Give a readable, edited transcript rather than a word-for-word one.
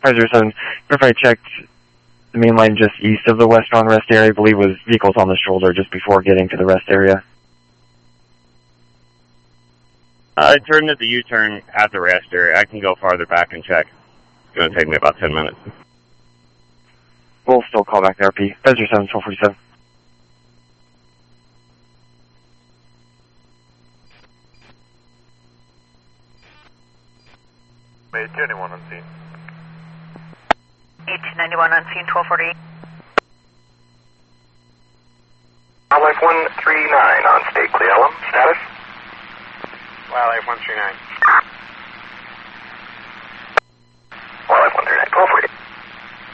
507, if I checked the main line just east of the westbound rest area, I believe was vehicles on the shoulder just before getting to the rest area. I turned at the U-turn at the rest area. I can go farther back and check. It's going to take me about 10 minutes. We'll still call back the RP. 507, 1247. May 21 on scene. 1891 on scene, 1248. Wildlife 139 on state Cle Elum. Status? Wildlife 139. Wildlife 139, 1248.